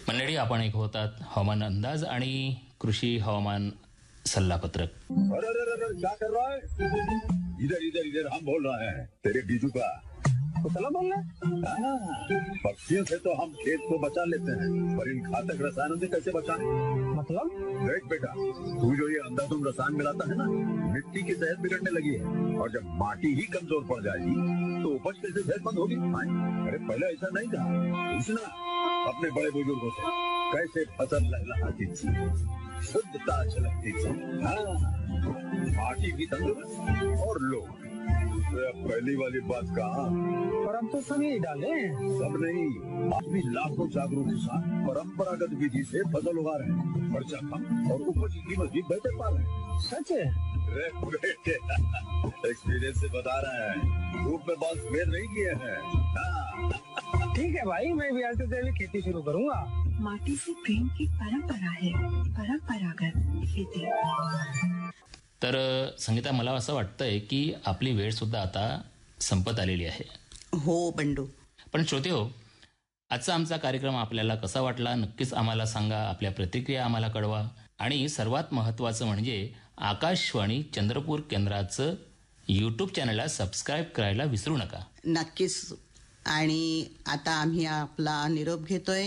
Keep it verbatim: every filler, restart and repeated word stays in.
मंडळी, आपण एक होतात हवामान अंदाज आणि कृषी हवामान सल्लापत्रक. अरे अरे अरे क्या कर रहा है? इधर इधर इधर हम बोल रहे हैं तेरे बीजू का. कुतला बोल रहा हाँ, पक्षियों से तो हम खेत को बचा लेते हैं, पर इन घातक रसायनों से कैसे बचाएं? मतलब? देख बेटा, तू जो ये अंधाधुंध रसायन मिलाता है ना, मिट्टी की सेहत बिगड़ने लगी है. और जब माटी ही कमजोर पड़ जाएगी तो उपज कैसे सेहतमंद होगी? हाँ? अरे पहले ऐसा नहीं था. पूछना अपने बड़े बुजुर्गों से, कैसे फसल लहलहाती थी, शुद्धता झलकती थी. हाँ, माटी भी तंदुरुस्त और लोग. पहली वाली बात कहा, पर हम तो सब यही डाले हैं. सब नहीं, आज भी लाखों जागरूक किसान परंपरागत विधि से फसल उगा रहे हैं. खर्चा कम और उपज की कीमत भी बेहतर पा रहे हैं. सच है? अरे बेटे, एक्सपीरियंस से बता रहे हैं, धूप में बाल सफेद नहीं किए हैं. हाँ. ठीक है भाई, मैं भी आज से तेरी खेती शुरू करूंगा. माटी से प्रेम की परंपरा है, परंपरागत खेती. तर संगीता, मला असं वाटतंय की आपली वेळ सुद्धा आता संपत आलेली आहे. हो बंडू. पण श्रोते हो, आजचा आमचा कार्यक्रम आपल्याला कसा वाटला नक्कीच आम्हाला सांगा. आपल्या प्रतिक्रिया आम्हाला कळवा. आणि सर्वात महत्त्वाचं म्हणजे आकाशवाणी चंद्रपूर केंद्राचं यूट्यूब चॅनलला सबस्क्राईब करायला विसरू नका. नक्कीच. आणि आता आम्ही आपला निरोप घेतोय.